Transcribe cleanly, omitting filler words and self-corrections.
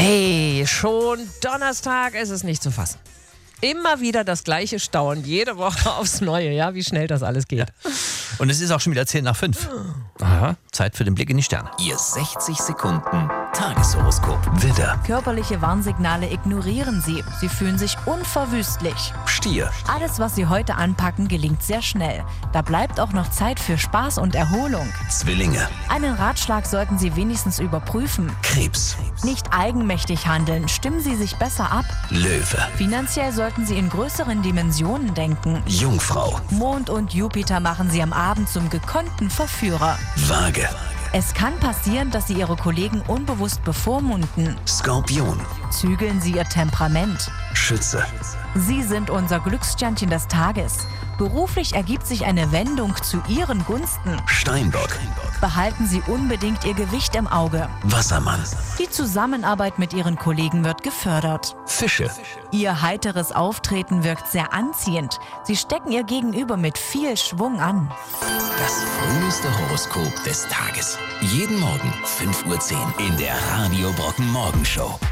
Hey, schon Donnerstag, es ist nicht zu fassen. Immer wieder das gleiche Staunen, jede Woche aufs Neue, ja, wie schnell das alles geht. Ja. Und es ist auch schon wieder 10:10. Aha, Zeit für den Blick in die Sterne. Ihr 60 Sekunden Tageshoroskop. Widder, Körperliche Warnsignale ignorieren Sie. Sie fühlen sich unverwüstlich. Stier, Alles, was Sie heute anpacken, gelingt sehr schnell. Da bleibt auch noch Zeit für Spaß und Erholung. Zwillinge, Einen Ratschlag sollten Sie wenigstens überprüfen. Krebs, Nicht eigenmächtig handeln, stimmen Sie sich besser ab. Löwe, Finanziell sollten Sie in größeren Dimensionen denken. Jungfrau, Mond und Jupiter machen Sie am Abend zum gekonnten Verführer. Waage, Es kann passieren, dass Sie Ihre Kollegen unbewusst bevormunden. Skorpion, Zügeln Sie Ihr Temperament. Schütze, Sie sind unser Glückssternchen des Tages. Beruflich ergibt sich eine Wendung zu Ihren Gunsten. Steinbock, Behalten Sie unbedingt Ihr Gewicht im Auge. Wassermann, Die Zusammenarbeit mit Ihren Kollegen wird gefördert. Fische. Ihr heiteres Auftreten wirkt sehr anziehend. Sie stecken Ihr Gegenüber mit viel Schwung an. Das früheste Horoskop des Tages. Jeden Morgen 5:10 Uhr in der Radio Brocken Morgenshow.